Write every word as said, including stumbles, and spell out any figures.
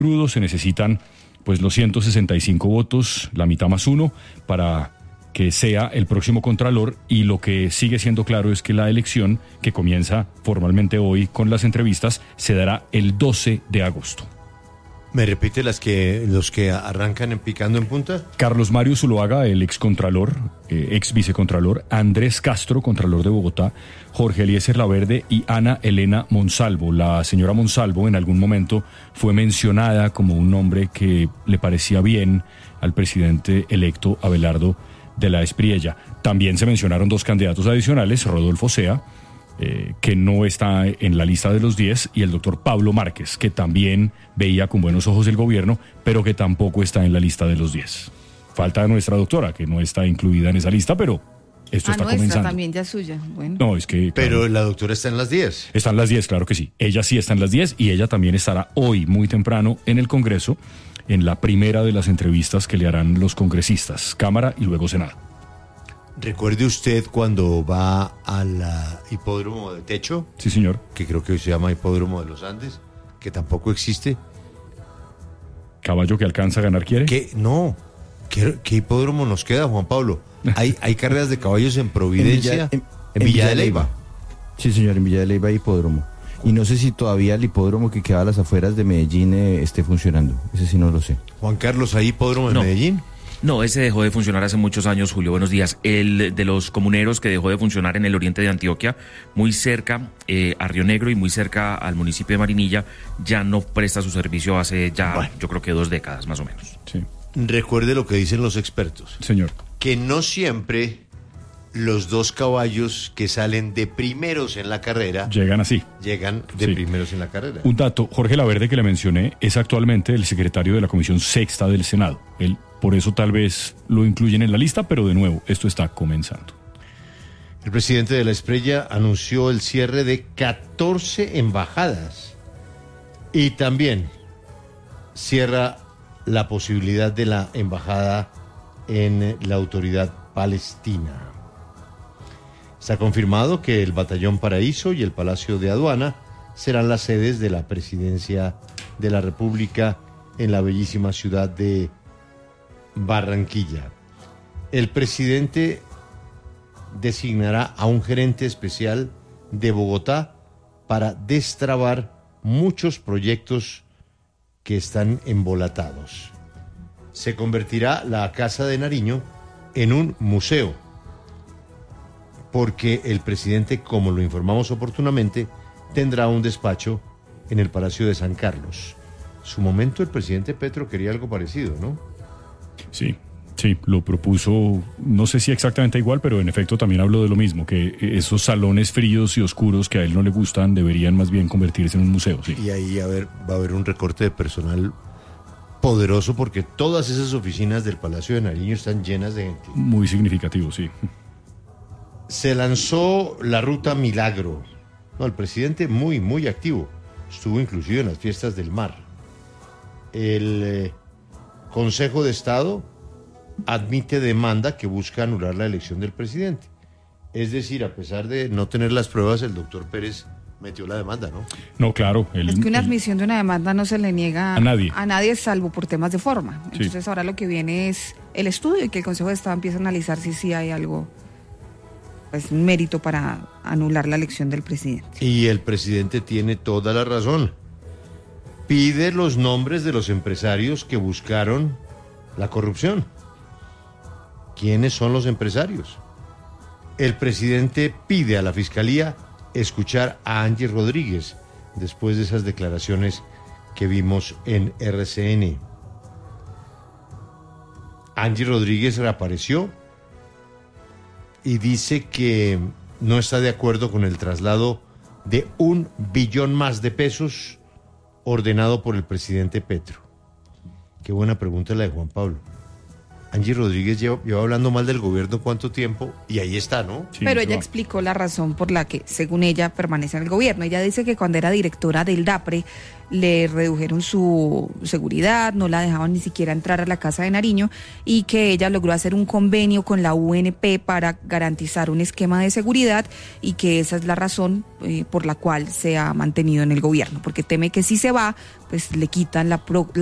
crudo se necesitan pues los ciento sesenta y cinco votos, la mitad más uno, para que sea el próximo Contralor, y lo que sigue siendo claro es que la elección, que comienza formalmente hoy con las entrevistas, se dará el doce de agosto. ¿Me repite las que los que arrancan en picando en punta? Carlos Mario Zuluaga, el ex contralor, eh, ex vicecontralor, Andrés Castro, contralor de Bogotá, Jorge Eliezer Laverde y Ana Elena Monsalvo. La señora Monsalvo en algún momento fue mencionada como un nombre que le parecía bien al presidente electo Abelardo de la Espriella. También se mencionaron dos candidatos adicionales, Rodolfo Sea, Eh, que no está en la lista de los diez, y el doctor Pablo Márquez, que también veía con buenos ojos el gobierno, pero que tampoco está en la lista de los diez. Falta nuestra doctora, que no está incluida en esa lista, pero esto ah, está nuestra, comenzando. También ya suya. Bueno. No, es que... Pero claro, la doctora está en las diez. Están las diez, claro que sí. Ella sí está en las diez, y ella también estará hoy muy temprano en el Congreso, en la primera de las entrevistas que le harán los congresistas, Cámara y luego Senado. Recuerde usted cuando va al uh, hipódromo de techo. Sí, señor. Que creo que hoy se llama hipódromo de los Andes, que tampoco existe. ¿Caballo que alcanza a ganar quiere? ¿Qué? No. ¿Qué, qué hipódromo nos queda, Juan Pablo? Hay, hay carreras de caballos en Providencia, en Villa, en, en Villa de Leyva. Sí, señor, en Villa de Leyva hay hipódromo. Y no sé si todavía el hipódromo que queda a las afueras de Medellín eh, esté funcionando. Ese sí no lo sé. Juan Carlos, ¿hay hipódromo en no. Medellín? No, ese dejó de funcionar hace muchos años, Julio. Buenos días. El de los comuneros que dejó de funcionar en el oriente de Antioquia, muy cerca eh, a Río Negro y muy cerca al municipio de Marinilla, ya no presta su servicio hace ya, bueno, yo creo que dos décadas más o menos. Sí. Recuerde lo que dicen los expertos. Señor. Que no siempre los dos caballos que salen de primeros en la carrera llegan así. Llegan de sí. primeros en la carrera. Un dato, Jorge Laverde, que le mencioné, es actualmente el secretario de la Comisión Sexta del Senado. Él, por eso tal vez lo incluyen en la lista, pero de nuevo, esto está comenzando. El presidente de la Espriella anunció el cierre de catorce embajadas y también cierra la posibilidad de la embajada en la Autoridad Palestina. Está confirmado que el Batallón Paraíso y el Palacio de Aduana serán las sedes de la Presidencia de la República en la bellísima ciudad de Barranquilla. El presidente designará a un gerente especial de Bogotá para destrabar muchos proyectos que están embolatados. Se convertirá la Casa de Nariño en un museo, porque el presidente, como lo informamos oportunamente, tendrá un despacho en el Palacio de San Carlos. En su momento el presidente Petro quería algo parecido, ¿no? Sí, sí, lo propuso, no sé si exactamente igual, pero en efecto también habló de lo mismo, que esos salones fríos y oscuros que a él no le gustan deberían más bien convertirse en un museo, sí. Y ahí a ver, va a haber un recorte de personal poderoso, porque todas esas oficinas del Palacio de Nariño están llenas de gente. Muy significativo, sí. Se lanzó la ruta Milagro. No, el presidente muy, muy activo. Estuvo inclusive en las fiestas del mar. El eh, Consejo de Estado admite demanda que busca anular la elección del presidente. Es decir, a pesar de no tener las pruebas, el doctor Pérez metió la demanda, ¿no? No, claro. El, es que una el, admisión de una demanda no se le niega a nadie, a nadie salvo por temas de forma. Entonces sí. Ahora lo que viene es el estudio y que el Consejo de Estado empiece a analizar si sí hay algo, pues mérito para anular la elección del presidente. Y el presidente tiene toda la razón. Pide los nombres de los empresarios que buscaron la corrupción. ¿Quiénes son los empresarios? El presidente pide a la Fiscalía escuchar a Angie Rodríguez después de esas declaraciones que vimos en R C N. Angie Rodríguez reapareció y dice que no está de acuerdo con el traslado de un billón más de pesos ordenado por el presidente Petro. Qué buena pregunta la de Juan Pablo. Angie Rodríguez lleva, lleva hablando mal del gobierno cuánto tiempo y ahí está, ¿no? Sí, Pero ella va. explicó la razón por la que, según ella, permanece en el gobierno. Ella dice que cuando era directora del DAPRE le redujeron su seguridad, no la dejaban ni siquiera entrar a la casa de Nariño y que ella logró hacer un convenio con la U N P para garantizar un esquema de seguridad y que esa es la razón eh, por la cual se ha mantenido en el gobierno, porque teme que si se va, pues le quitan la, pro,